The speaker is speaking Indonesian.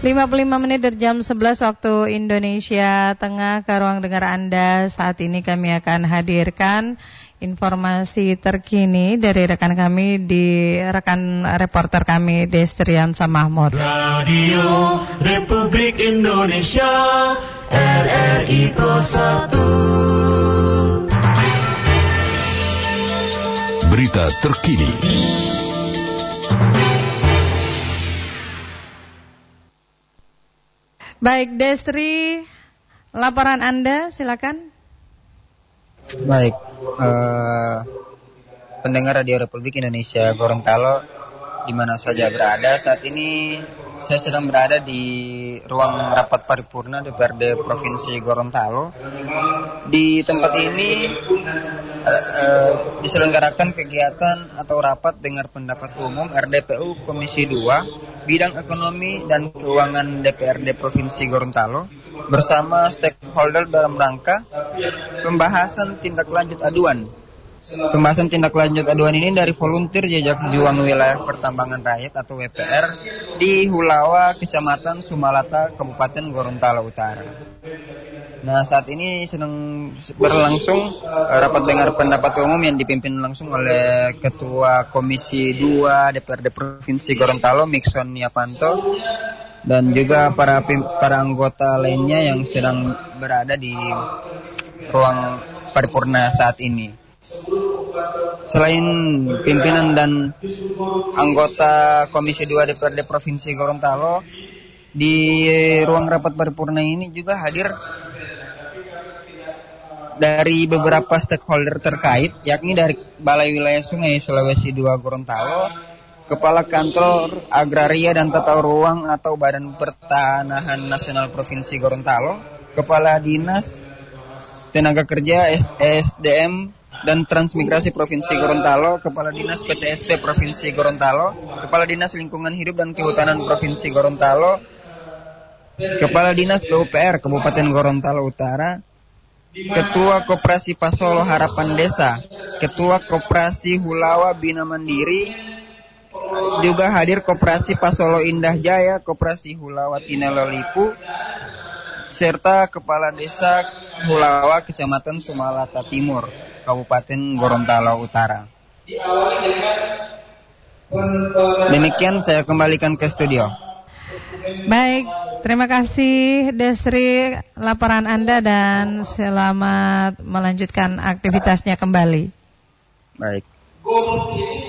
55 menit dari jam 11 waktu Indonesia Tengah ke ruang dengar Anda. Saat ini kami akan hadirkan informasi terkini dari rekan reporter kami Destriansa Mahmud. Radio Republik Indonesia RRI Pro 1. Berita terkini. Baik, Destri, laporan Anda, silakan. Baik, pendengar Radio Republik Indonesia Gorontalo, di mana saja berada, saat ini saya sedang berada di ruang rapat paripurna DPRD Provinsi Gorontalo. Di tempat ini diselenggarakan kegiatan atau rapat dengar pendapat umum RDPU Komisi 2 Bidang Ekonomi dan Keuangan DPRD Provinsi Gorontalo bersama stakeholder dalam rangka pembahasan tindak lanjut aduan. Pembahasan tindak lanjut aduan ini dari volunteer jejak juang wilayah pertambangan rakyat atau WPR di Hulawa, Kecamatan Sumalata, Kabupaten Gorontalo Utara. Nah, saat ini sedang berlangsung rapat dengar pendapat umum yang dipimpin langsung oleh Ketua Komisi 2 DPRD Provinsi Gorontalo, Mikson Yapanto, dan juga para anggota lainnya yang sedang berada di ruang paripurna saat ini. Selain pimpinan dan anggota Komisi 2 DPRD Provinsi Gorontalo, di ruang rapat paripurna ini juga hadir dari beberapa stakeholder terkait, yakni dari Balai Wilayah Sungai Sulawesi II Gorontalo, Kepala Kantor Agraria dan Tata Ruang atau Badan Pertanahan Nasional Provinsi Gorontalo, Kepala Dinas Tenaga Kerja SDM dan Transmigrasi Provinsi Gorontalo, Kepala Dinas PTSP Provinsi Gorontalo, Kepala Dinas Lingkungan Hidup dan Kehutanan Provinsi Gorontalo, Kepala Dinas PUPR Kabupaten Gorontalo Utara, Ketua Koperasi Pasolo Harapan Desa, Ketua Koperasi Hulawa Bina Mandiri, juga hadir Koperasi Pasolo Indah Jaya, Koperasi Hulawa Tinelolipu, serta Kepala Desa Hulawa Kecamatan Sumalata Timur, Kabupaten Gorontalo Utara. Demikian saya kembalikan ke studio. Baik, terima kasih Desri laporan Anda dan selamat melanjutkan aktivitasnya kembali. Baik.